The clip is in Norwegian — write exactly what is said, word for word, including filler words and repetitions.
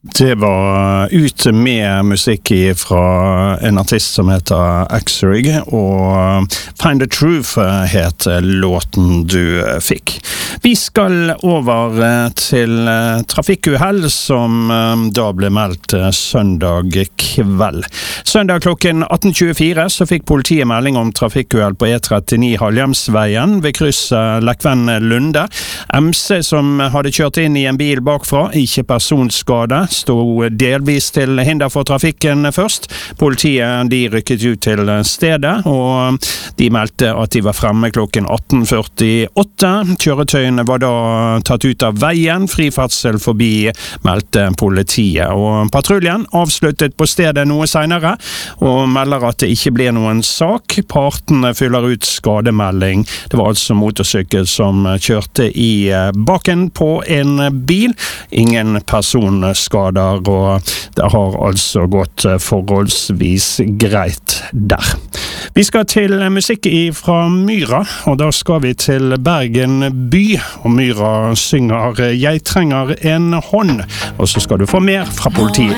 Det var ute med musikk fra en artist som heter Axrig, og Find the Truth het låten du fikk. Vi skal over til trafikkuhell som da ble meldt søndag kveld. Søndag klokken atten tjuefire så fikk politiet melding om trafikkuhell på E trettini Halhjemsveien ved krysset Lekven Lunde. M C som hadde kjørt inn i en bil bakfra, ikke personskade, stod delvis til hinder for trafikken først. Politiet de rykket ut til stedet, og de meldte at de var fremme klokken atten førtiåtte. Kjøretøyene var da tatt ut av veien, friferdsel forbi, meldte politiet. Og patruljen avsluttet på stedet noe senere, og melder at det ikke ble noen sak. Partene fyller ut skademelding. Det var altså motorsykkel som kjørte i baken på en bil. Ingen personskader, og det har altså gått forholdsvis greit der. Vi skal til musikk fra Myra, og da skal vi til Bergen by, og Myra synger «Jeg trenger en hånd», og så skal du få mer fra politiet.